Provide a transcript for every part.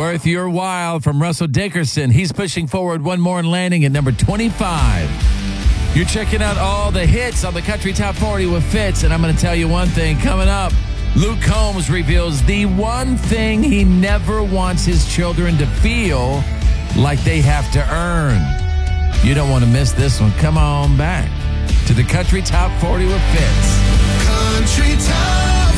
Worth Your While from Russell Dickerson. He's pushing forward one more and landing at number 25. You're checking out all the hits on the Country Top 40 with Fitz, and I'm going to tell you one thing coming up. Luke Combs reveals the one thing he never wants his children to feel like they have to earn. You don't want to miss this one. Come on back to the Country Top 40 with Fitz. Country Top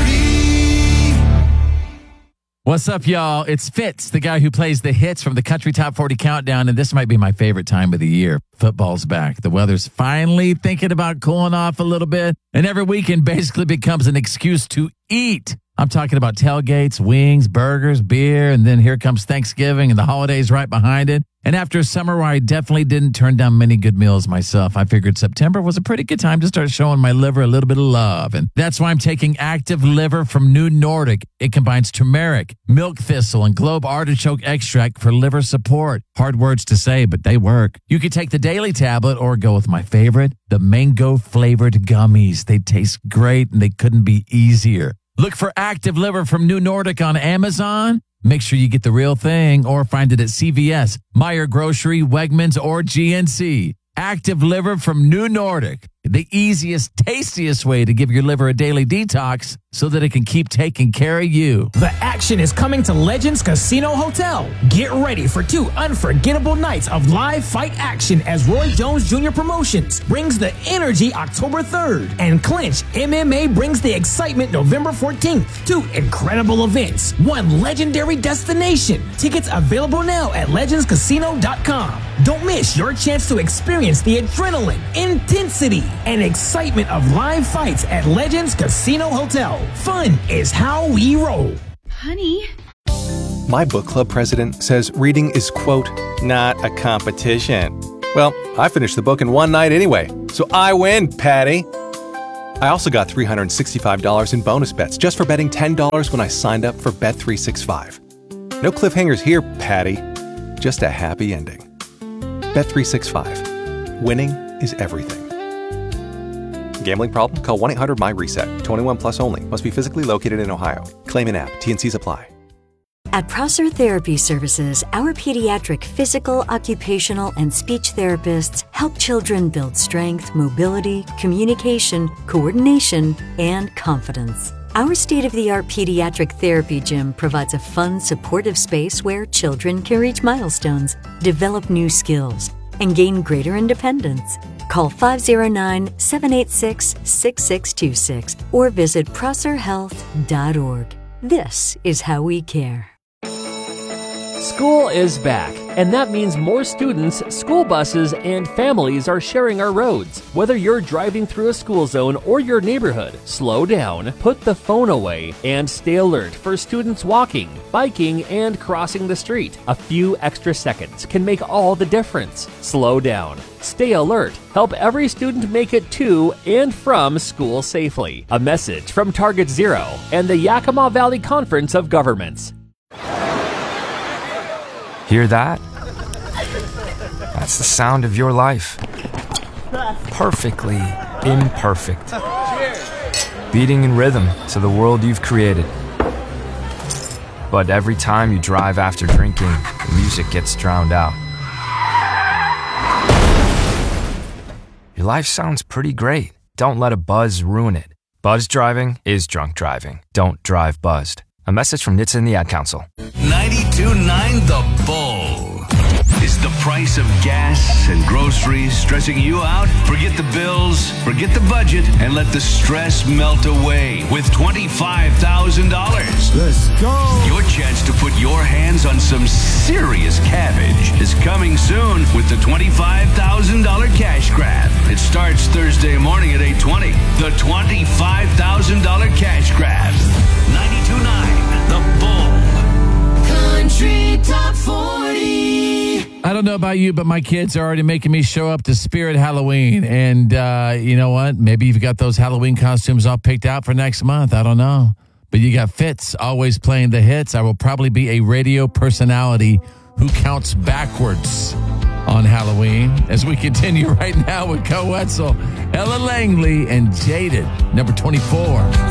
40. What's up, y'all? It's Fitz, the guy who plays the hits from the Country Top 40 Countdown, and this might be my favorite time of the year. Football's back. The weather's finally thinking about cooling off a little bit, and every weekend basically becomes an excuse to eat. I'm talking about tailgates, wings, burgers, beer, and then here comes Thanksgiving and the holidays right behind it. And after a summer where I definitely didn't turn down many good meals myself, I figured September was a pretty good time to start showing my liver a little bit of love. And that's why I'm taking Active Liver from New Nordic. It combines turmeric, milk thistle, and globe artichoke extract for liver support. Hard words to say, but they work. You could take the daily tablet or go with my favorite, the mango-flavored gummies. They taste great, and they couldn't be easier. Look for Active Liver from New Nordic on Amazon. Make sure you get the real thing or find it at CVS, Meijer Grocery, Wegmans, or GNC. Active Liver from New Nordic. The easiest, tastiest way to give your liver a daily detox so that it can keep taking care of you. The action is coming to Legends Casino Hotel. Get ready for 2 unforgettable nights of live fight action as Roy Jones Jr. Promotions brings the energy October 3rd and Clinch MMA brings the excitement November 14th. 2 incredible events, 1 legendary destination. Tickets available now at legendscasino.com. Don't miss your chance to experience the adrenaline, intensity, and excitement of live fights at Legends Casino Hotel. Fun is how we roll. Honey. My book club president says reading is, quote, not a competition. Well, I finished the book in one night anyway, so I win, Patty. I also got $365 in bonus bets just for betting $10 when I signed up for Bet365. No cliffhangers here, Patty. Just a happy ending. Bet365. Winning is everything. Gambling problem? Call 1-800-MY-RESET. 21 plus only. Must be physically located in Ohio. Claim an app. T&Cs apply. At Prosser Therapy Services, our pediatric physical, occupational, and speech therapists help children build strength, mobility, communication, coordination, and confidence. Our state-of-the-art pediatric therapy gym provides a fun, supportive space where children can reach milestones, develop new skills, and gain greater independence. Call 509-786-6626 or visit prosserhealth.org. This is how we care. School is back, and that means more students, school buses, and families are sharing our roads. Whether you're driving through a school zone or your neighborhood, slow down, put the phone away, and stay alert for students walking, biking, and crossing the street. A few extra seconds can make all the difference. Slow down. Stay alert. Help every student make it to and from school safely. A message from Target Zero and the Yakima Valley Conference of Governments. Hear that? That's the sound of your life. Perfectly imperfect. Beating in rhythm to the world you've created. But every time you drive after drinking, the music gets drowned out. Your life sounds pretty great. Don't let a buzz ruin it. Buzz driving is drunk driving. Don't drive buzzed. A message from NHTSA and the Ad Council. 92.9 The Bull. Is the price of gas and groceries stressing you out? Forget the bills, forget the budget, and let the stress melt away with $25,000. Let's go! Your chance to put your hands on some serious cabbage is coming soon with the $25,000 cash grab. It starts Thursday morning at 8:20. The $25,000 cash grab. 92.9 The Bull. Country Top 40. I don't know about you, but my kids are already making me show up to Spirit Halloween. And you know what? Maybe you've got those Halloween costumes all picked out for next month. I don't know. But you got Fitz always playing the hits. I will probably be a radio personality who counts backwards on Halloween as we continue right now with Co Wetzel, Ella Langley, and Jaded, number 24.